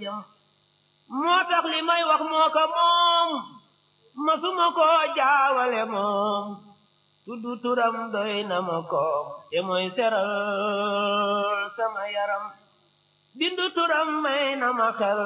jëm moo tax li may wax moo ko moom masuma ko jaawale moom tuddu turam doy na ma koom te mooy seral sama yaram bindu turam may na ma xel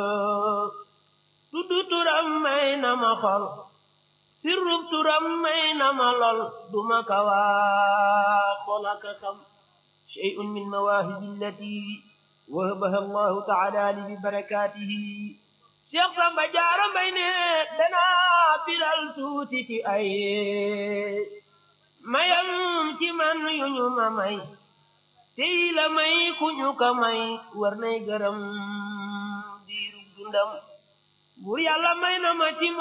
tuddu turam may na ma xol sirrub turam may na ma lol duma ka waa xolaka xam shay'un min mawaahibi allati wahabaha Allahu ta'ala li bi barakatihi Cheikh Samba Diarra Mbaye ne danaa biral tuuti ci ay mayam ci man yu ñu ma may tey la may ku ñu ka may war nay gërëm diiru dundam buur yàlla may na ma ci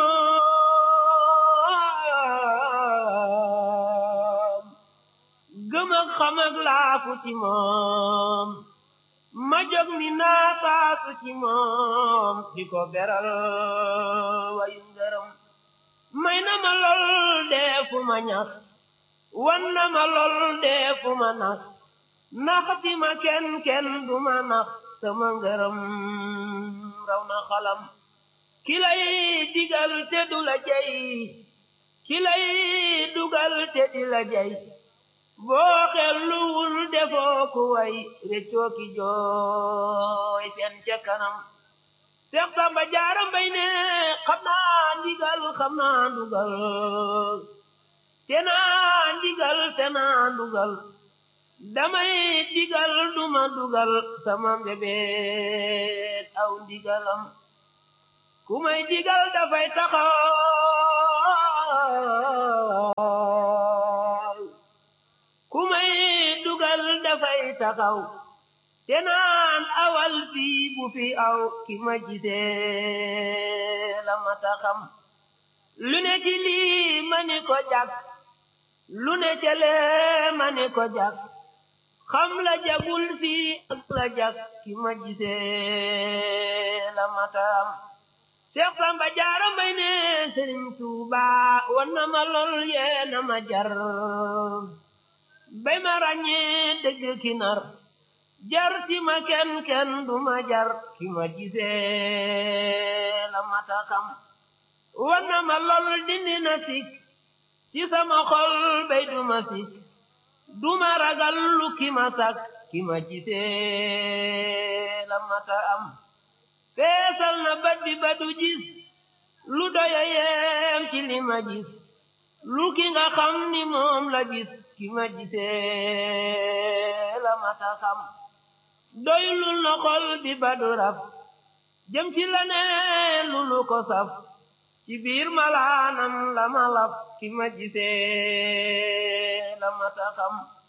moom gëm ak xam ak laafu ci moom ma jóg ni naa taasu ci moom di ko beral wayu ngërëm may na ma lool deefu ma ñax wan na ma lool deefu ma nax naxti ma kenn du ma nax sama ngërëm raw na xalam ki lay digal te du la jey ki lay dugal te di la jey boo xelluwul defoo ku way réccoo ki jooy seen ca kanam Seex Samba Diarra Mbaye ne xam naa ndigal xam naa ndugal te naa ndigal te naa ndugal damay digal duma dugal sama mbébét aw ndigalam ku may digal dafay taxaw ku may dugal dafay taxaw te naan awal fii bu fi aw ki ma gisee la ma taxam lu ne ci lii ma ni ko jag lu ne ci lee ma ni ko jag xam la jagul fii ak la jag ki ma gisee la ma taxam Seex Samba Diarra Mbaye ne Sëriñ Tuuba wan na ma lool yee na ma jar bay ma ràññee dëgg ki nar jar ti ma kenn du ma jar ki ma gisee la ma taxam wan na ma lool dindi na sik ci sama xol bay du ma sik du ma ragal lu ki ma sak ki ma gisee la ma taxam feesal na bët bi ba du gis lu doya yeem ci li ma gis lu ki nga xam ni moom la gis ki ma gisee la ma taxam doylul na xol bi ba du raf jëm ci la ne lu ko saf ci biir malaanam la ma laf ki ma gisee la ma taxam